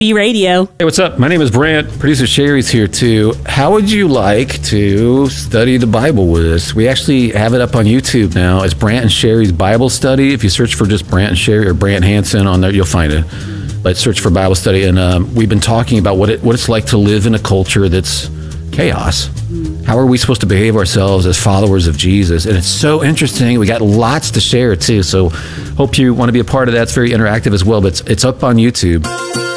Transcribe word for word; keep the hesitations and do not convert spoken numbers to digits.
B Radio. Hey, what's up? My name is Brant. Producer Sherry's here too. How would you like to study the Bible with us? We actually have it up on YouTube now. It's Brant and Sherry's Bible Study. If you search for just Brant and Sherry or Brant Hansen on there, you'll find it. But search for Bible Study. And um, we've been talking about what it what it's like to live in a culture that's chaos. How are we supposed to behave ourselves as followers of Jesus? And it's so interesting. We got lots to share too. So hope you want to be a part of that. It's very interactive as well. But it's, it's up on YouTube.